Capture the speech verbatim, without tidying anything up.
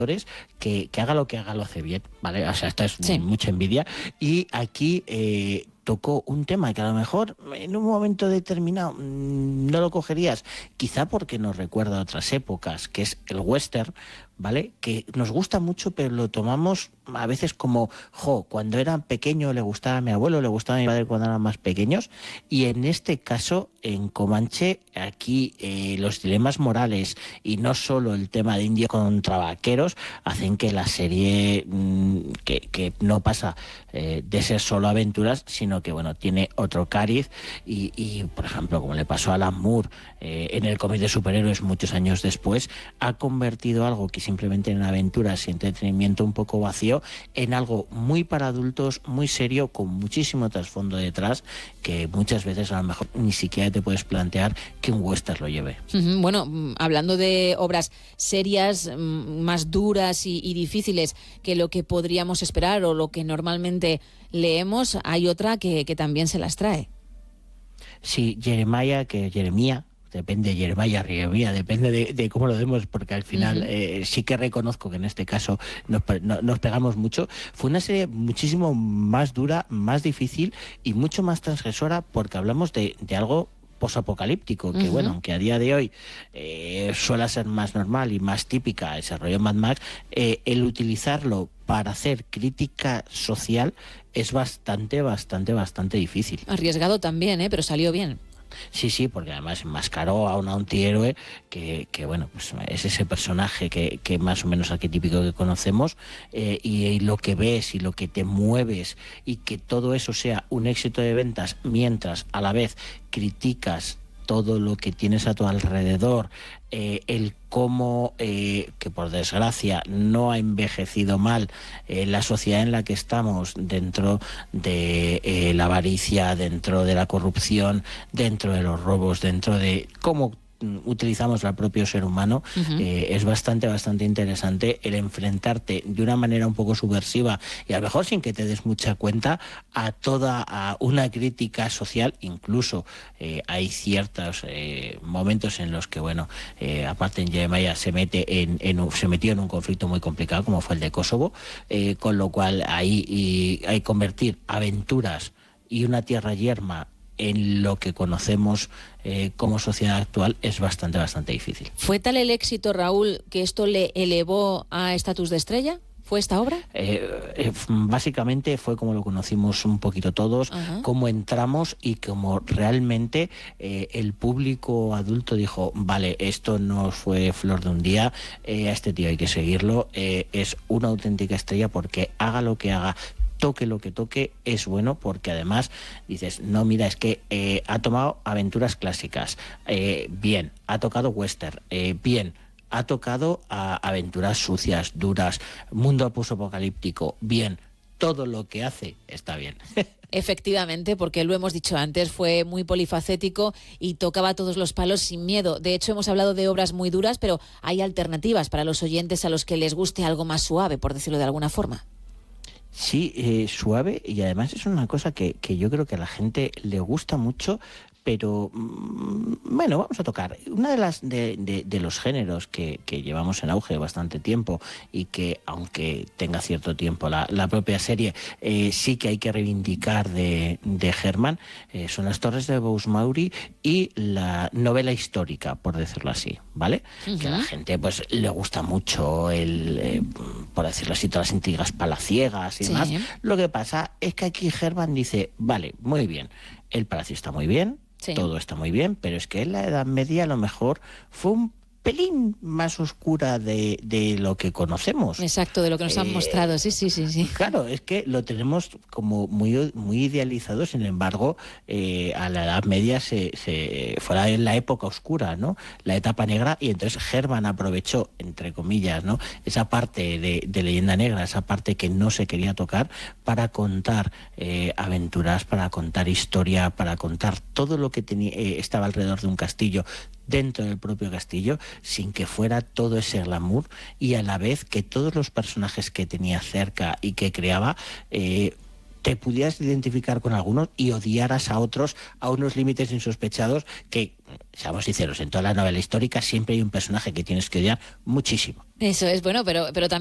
Que, que haga lo que haga lo hace bien, ¿vale? O sea, esto es Sí. mucha envidia. Y aquí eh, tocó un tema que a lo mejor en un momento determinado mmm, no lo cogerías, quizá porque nos recuerda a otras épocas, que es el western, ¿vale? Que nos gusta mucho, pero lo tomamos a veces como, jo, cuando era pequeño le gustaba a mi abuelo, le gustaba a mi padre cuando eran más pequeños, y en este caso, en Comanche, aquí eh, los dilemas morales y no solo el tema de indios contra vaqueros hacen que la serie, mmm, que, que no pasa eh, de ser solo aventuras, sino que, bueno, tiene otro cariz y, y por ejemplo, como le pasó a Alan Moore eh, en el cómic de superhéroes muchos años después, ha convertido algo que simplemente en aventuras y entretenimiento un poco vacío en algo muy para adultos, muy serio, con muchísimo trasfondo detrás, que muchas veces a lo mejor ni siquiera te puedes plantear que un western lo lleve. Uh-huh. Bueno, hablando de obras serias, más duras y, y difíciles que lo que podríamos esperar o lo que normalmente leemos, hay otra que, que también se las trae. Sí, Jeremiah, que Jeremía, depende, Jeremiah, Jeremía, depende de, de cómo lo vemos, porque al final uh-huh. eh, sí que reconozco que en este caso nos, no, nos pegamos mucho. Fue una serie muchísimo más dura, más difícil y mucho más transgresora, porque hablamos de, de algo posapocalíptico, que uh-huh. bueno, aunque a día de hoy eh, suele ser más normal y más típica ese rollo Mad Max, eh, el utilizarlo para hacer crítica social es bastante, bastante, bastante difícil. Arriesgado también, ¿eh? Pero salió bien. Sí, sí, porque además enmascaró a un antihéroe que, que bueno, pues es ese personaje que, que más o menos arquetípico que conocemos, eh, y, y lo que ves y lo que te mueves y que todo eso sea un éxito de ventas mientras a la vez criticas todo lo que tienes a tu alrededor, eh, el cómo, eh, que por desgracia no ha envejecido mal eh, la sociedad en la que estamos, dentro de eh, la avaricia, dentro de la corrupción, dentro de los robos, dentro de cómo utilizamos al propio ser humano, uh-huh. eh, es bastante, bastante interesante el enfrentarte de una manera un poco subversiva y a lo mejor sin que te des mucha cuenta a toda a una crítica social. Incluso eh, hay ciertos eh, momentos en los que, bueno, eh, aparte en Jeremiah se mete en, en un, se metió en un conflicto muy complicado como fue el de Kosovo, eh, con lo cual ahí y, hay convertir aventuras y una tierra yerma en lo que conocemos eh, como sociedad actual es bastante, bastante difícil. ¿Fue tal el éxito, Raúl, que esto le elevó a estatus de estrella? ¿Fue esta obra? Eh, eh, básicamente fue como lo conocimos un poquito todos, uh-huh. cómo entramos y cómo realmente eh, el público adulto dijo, vale, esto no fue flor de un día, eh, a este tío hay que seguirlo, eh, es una auténtica estrella porque haga lo que haga, toque lo que toque, es bueno, porque además dices, no, mira, es que eh, ha tomado aventuras clásicas, eh, bien, ha tocado western, eh, bien, ha tocado a aventuras sucias, duras, mundo posapocalíptico, bien, todo lo que hace está bien. Efectivamente, porque lo hemos dicho antes, fue muy polifacético y tocaba todos los palos sin miedo. De hecho, hemos hablado de obras muy duras, pero hay alternativas para los oyentes a los que les guste algo más suave, por decirlo de alguna forma. Sí, eh, suave, y además es una cosa que, que yo creo que a la gente le gusta mucho, pero mmm, bueno, vamos a tocar una de las de, de, de los géneros que, que llevamos en auge bastante tiempo y que, aunque tenga cierto tiempo la, la propia serie, eh, sí que hay que reivindicar de, de Herman, eh, son las Torres de Bous-Maury y la novela histórica, por decirlo así, ¿vale? Uh-huh. Que a la gente pues le gusta mucho el, eh, por decirlo así, todas las intrigas palaciegas y sí. demás. Lo que pasa es que aquí Herman dice, vale, muy bien, el palacio está muy bien, sí. todo está muy bien, pero es que en la Edad Media a lo mejor fue un pelín más oscura de, de lo que conocemos. Exacto, de lo que nos eh, han mostrado, sí, sí, sí, sí. Claro, es que lo tenemos como muy, muy idealizado, sin embargo, eh, a la Edad Media se, se fuera en la época oscura, ¿no? La etapa negra, y entonces Herman aprovechó, entre comillas, ¿no?, esa parte de, de leyenda negra, esa parte que no se quería tocar, para contar eh, aventuras, para contar historia, para contar todo lo que tenía, eh, estaba alrededor de un castillo, dentro del propio castillo, sin que fuera todo ese glamour, y a la vez que todos los personajes que tenía cerca y que creaba eh, te pudieras identificar con algunos y odiaras a otros a unos límites insospechados que, seamos sinceros, en toda la novela histórica siempre hay un personaje que tienes que odiar muchísimo. Eso es, bueno, pero, pero también